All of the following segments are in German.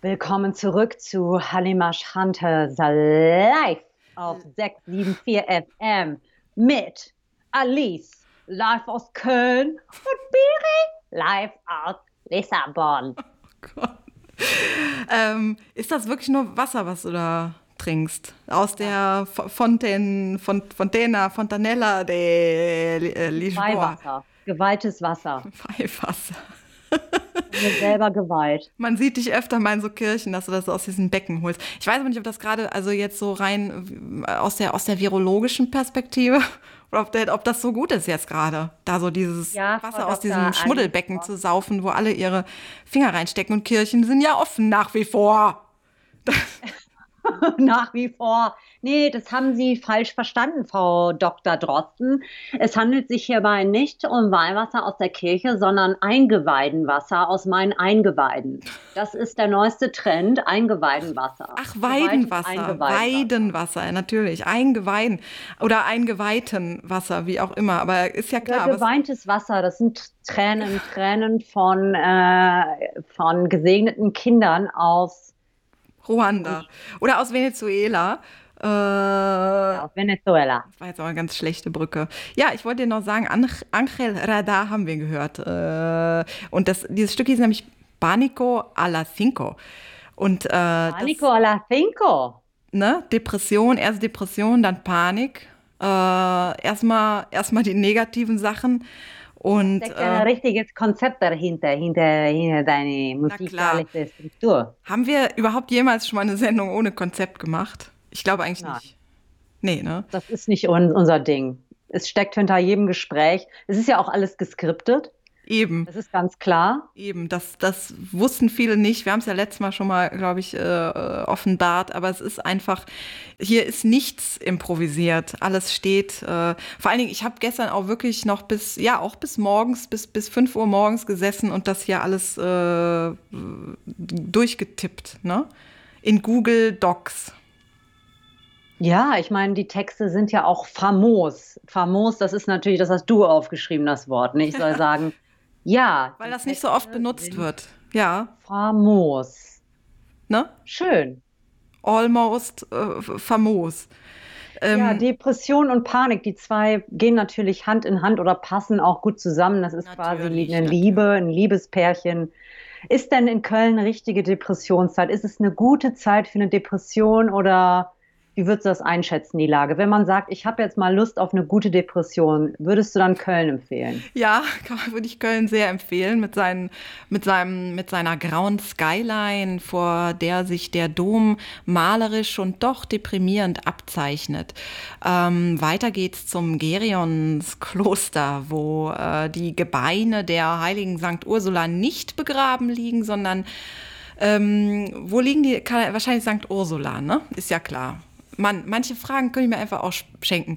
Willkommen zurück zu Halimash Hunters live auf 674 FM mit Alice live aus Köln und Biri live aus Lissabon. Oh Gott. Ist das wirklich nur Wasser, was du da trinkst? Aus der Fontanella de Lisboa. Weihwasser, geweihtes Wasser. Weihwasser. Mir selber geweiht. Man sieht dich öfter mal in so Kirchen, dass du das aus diesen Becken holst. Ich weiß aber nicht, ob das gerade, also jetzt so rein aus der virologischen Perspektive, oder ob das so gut ist jetzt gerade, da so dieses Ja, Frau Wasser aus Dr. diesem Schmuddelbecken zu saufen, wo alle ihre Finger reinstecken. Und Kirchen sind ja offen nach wie vor. Nach wie vor. Nee, das haben Sie falsch verstanden, Frau Dr. Drosten. Es handelt sich hierbei nicht um Weihwasser aus der Kirche, sondern Eingeweidenwasser aus meinen Eingeweiden. Das ist der neueste Trend, Eingeweidenwasser. Ach, Geweihtes Weidenwasser, Eingeweidenwasser. Weidenwasser, natürlich. Eingeweiden oder eingeweihten Wasser, wie auch immer. Aber ist ja Ja, klar, geweintes Wasser, das sind Tränen, Tränen von gesegneten Kindern aus, Ruanda oder aus Venezuela. ja, aus Venezuela. Das war jetzt auch eine ganz schlechte Brücke. Ja, ich wollte dir noch sagen, Angel Radar haben wir gehört. Und dieses Stück hieß nämlich Panico a las Cinco. Und Panico a las cinco. ne, Depression, erst Depression, dann Panik. Erstmal die negativen Sachen. Und Steckt ein richtiges Konzept dahinter, hinter deine na klar, musikalische Struktur. haben wir überhaupt jemals schon mal eine Sendung ohne Konzept gemacht? Ich glaube eigentlich Nein, nicht. Nee, ne? das ist nicht unser Ding. Es steckt hinter jedem Gespräch. Es ist ja auch alles geskriptet. Eben. Das ist ganz klar. Eben, das wussten viele nicht. Wir haben es ja letztes Mal schon mal, glaube ich, offenbart, aber es ist einfach, hier ist nichts improvisiert. Alles steht. Vor allen Dingen, ich habe gestern auch wirklich noch auch bis morgens, bis 5 Uhr morgens gesessen und das hier alles durchgetippt, ne? In Google Docs. Ja, ich meine, die Texte sind ja auch famos. Famos, das ist natürlich, das hast du aufgeschrieben, das Wort. Ne? Ich soll sagen, ja, Weil die das nicht so oft Texte benutzt sind wird. Ja, famos. ne? Schön. Almost famos. Ja, Ähm, Depression und Panik, die zwei gehen natürlich Hand in Hand oder passen auch gut zusammen. Das ist quasi natürlich, eine natürlich. Liebe, ein Liebespärchen. Ist denn in Köln eine richtige Depressionszeit? Ist es eine gute Zeit für eine Depression oder wie würdest du das einschätzen, die Lage? Wenn man sagt, ich habe jetzt mal Lust auf eine gute Depression, würdest du dann Köln empfehlen? Ja, würde ich Köln sehr empfehlen mit seiner grauen Skyline, vor der sich der Dom malerisch und doch deprimierend abzeichnet. Weiter geht's zum Gerionskloster, wo die Gebeine der heiligen St. Ursula nicht begraben liegen, sondern wo liegen die? Wahrscheinlich St. Ursula, ne? Ist ja klar. Mann, manche Fragen könnte ich mir einfach auch schenken.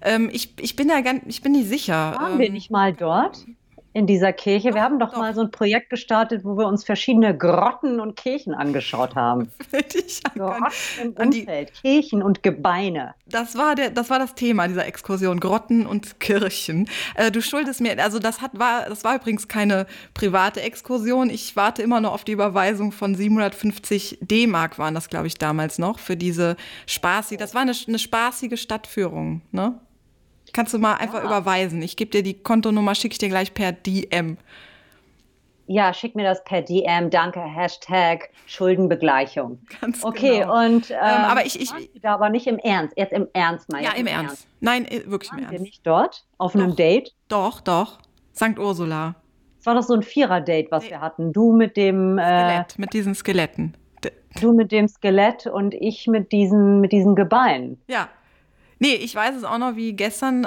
Ich bin nicht sicher. Waren wir nicht mal dort in dieser Kirche? Wir Doch, haben doch mal doch, so ein Projekt gestartet, wo wir uns verschiedene Grotten und Kirchen angeschaut haben. hätte ich Grotten im an die. Umfeld, Kirchen und Gebeine. Das war das Thema dieser Exkursion, Grotten und Kirchen. Du schuldest mir, also das war übrigens keine private Exkursion. Ich warte immer noch auf die Überweisung von 750 D-Mark waren das, glaube ich, damals noch für diese das war eine spaßige Stadtführung, ne? Kannst du mal einfach Ja. überweisen. Ich gebe dir die Kontonummer, schicke ich dir gleich per DM. Ja, schick mir das per DM. Danke. Hashtag Schuldenbegleichung. Ganz Okay, genau. und Aber waren Sie da aber nicht im Ernst. Jetzt im Ernst mal, ja, jetzt im im Ernst. Ernst. Nein, wirklich im Waren wir Ernst. nicht dort auf einem Doch, Date? doch. Sankt Ursula. Es war doch so ein Vierer-Date, was Nee, wir hatten. Skelett, mit diesen Skeletten. Du mit dem Skelett und ich mit diesen Gebeinen. Ja. Nee, ich weiß es auch noch wie gestern,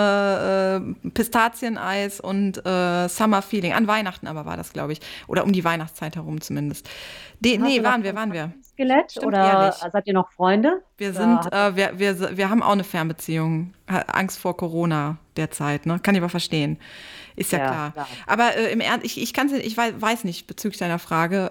Pistazieneis und Summer Feeling. An Weihnachten aber war das, glaube ich. Oder um die Weihnachtszeit herum zumindest. Und hast Nee, du noch waren Kontakt wir. zum Skelett Stimmt, oder ehrlich. seid ihr noch Freunde? Oder habt ihr Wir haben auch eine Fernbeziehung. Angst vor Corona derzeit, ne? Kann ich aber verstehen. Ist ja ja, klar. klar. Aber im Ernst, ich weiß nicht bezüglich deiner Frage.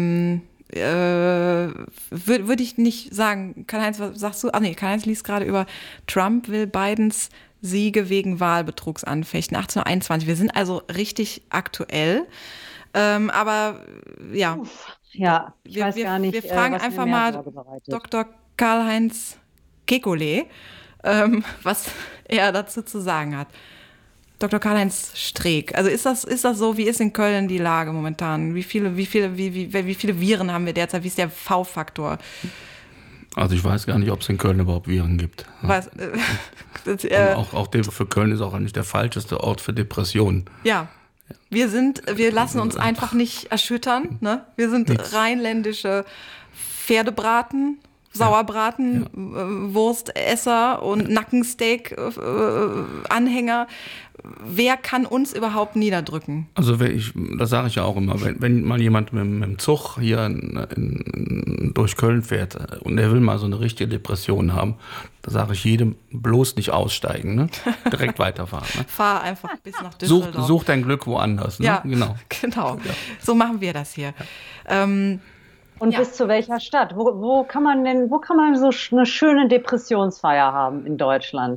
Würde ich nicht sagen. Karl-Heinz, was sagst du? Ah nee, Karl-Heinz liest gerade über Trump will Bidens Siege wegen Wahlbetrugs anfechten. 1821. Wir sind also richtig aktuell. Aber ja, Ja, ich weiß Wir, gar wir nicht, fragen was mir einfach mehr mal Sorge bereitet. Dr. Karl-Heinz Kekulé, was er dazu zu sagen hat. Dr. Karl-Heinz Streeck. Also ist das so? Wie ist in Köln die Lage momentan? Wie viele Viren haben wir derzeit? Wie ist der V-Faktor? Also ich weiß gar nicht, ob es in Köln überhaupt Viren gibt. Ja. Was, das, Und für Köln ist auch eigentlich der falscheste Ort für Depressionen. ja, wir lassen uns einfach nicht erschüttern. Ne? Wir sind rheinländische Pferdebraten, Sauerbraten, Wurstesser und Nackensteak-Anhänger. Wer kann uns überhaupt niederdrücken? Also das sage ich ja auch immer, wenn mal jemand mit dem Zug hier durch Köln fährt und der will mal so eine richtige Depression haben, da sage ich jedem, bloß nicht aussteigen, ne? Direkt weiterfahren. Ne? Fahr einfach bis nach Düsseldorf. Such dein Glück woanders. Ne? Ja, genau. Ja. So machen wir das hier. Und bis zu welcher Stadt? Wo kann man so eine schöne Depressionsfeier haben in Deutschland?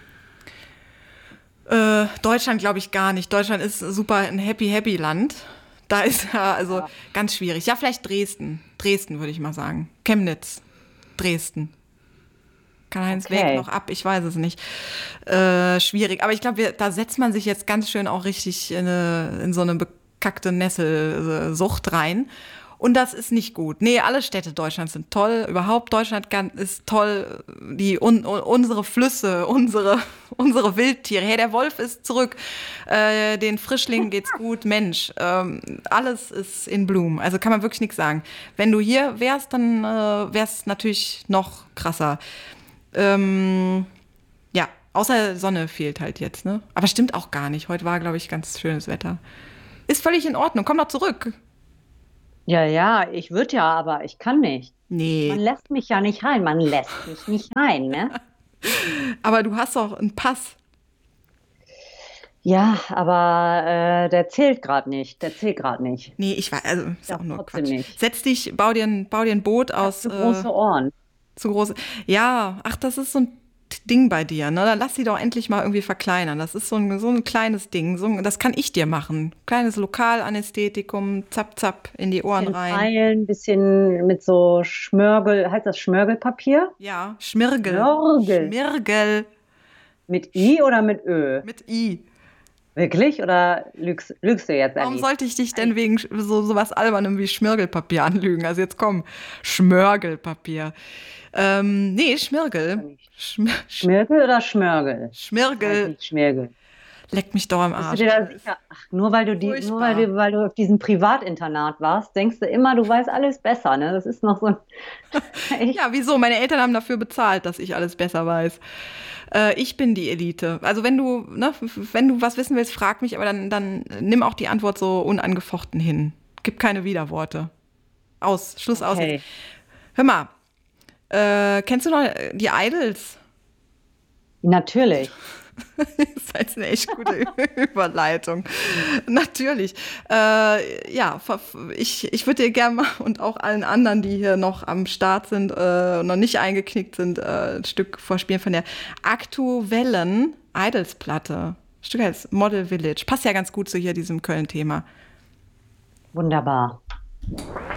Deutschland glaube ich gar nicht. Deutschland ist super ein happy Land. Da ist ja also ganz schwierig. Ja, vielleicht Dresden. Dresden würde ich mal sagen. Chemnitz. Dresden. Karl-Heinz Weg noch ab, ich weiß es nicht. Schwierig. Aber ich glaube, da setzt man sich jetzt ganz schön auch richtig in so eine bekackte Nesselsucht rein. Und das ist nicht gut. Nee, alle Städte Deutschlands sind toll. Überhaupt Deutschland ist toll. Unsere Flüsse, unsere Wildtiere. Hey, der Wolf ist zurück. Den Frischlingen geht's gut. Mensch, alles ist in Bloom. Also kann man wirklich nichts sagen. Wenn du hier wärst, dann wär's natürlich noch krasser. Ja, außer Sonne fehlt halt jetzt, ne? Aber stimmt auch gar nicht. Heute war, glaube ich, ganz schönes Wetter. Ist völlig in Ordnung. Komm doch zurück. Ja, ich würde ja, aber ich kann nicht. Nee. Man lässt mich ja nicht rein. Man lässt mich nicht rein, ne? Aber du hast doch einen Pass. Ja, aber der zählt gerade nicht. Der zählt gerade nicht. Nee, ich weiß, also ist auch nur trotzdem Quatsch. nicht. Setz dich, bau dir ein Boot aus. Zu große Ohren. Zu große. Ja, ach, das ist so ein Ding bei dir, ne? Dann lass sie doch endlich mal irgendwie verkleinern. Das ist so ein kleines Ding. Das kann ich dir machen. Kleines Lokalanästhetikum, zapp, zapp, in die Ohren rein. Feilen, bisschen mit so Schmörgel, heißt das Schmörgelpapier? Ja, Schmirgel. Schmirgel. Mit I oder mit Ö? Mit I. Wirklich? Oder lügst du jetzt Warum eigentlich? sollte ich dich denn wegen sowas Albernem wie Schmirgelpapier anlügen? Also jetzt komm, Schmörgelpapier. Nee, Schmirgel. Schmirgel oder Schmörgel? Schmirgel. Nicht Schmirgel. Leck mich doch am Bist du Arsch. dir da sicher? Ach, nur weil du auf diesem Privatinternat warst, denkst du immer, du weißt alles besser, ne? Das ist noch so ein. Ja, wieso? Meine Eltern haben dafür bezahlt, dass ich alles besser weiß. Ich bin die Elite. Also wenn du was wissen willst, frag mich, aber dann nimm auch die Antwort so unangefochten hin. Gib keine Widerworte. Schluss aus. Okay. Hör mal, kennst du noch die Idols? Natürlich. Das ist jetzt eine echt gute Überleitung. Natürlich. Ja, ich würde dir gerne mal und auch allen anderen, die hier noch am Start sind und noch nicht eingeknickt sind, ein Stück vorspielen von der aktuellen Idols-Platte. Stück heißt Model Village. Passt ja ganz gut zu hier diesem Köln-Thema. Wunderbar.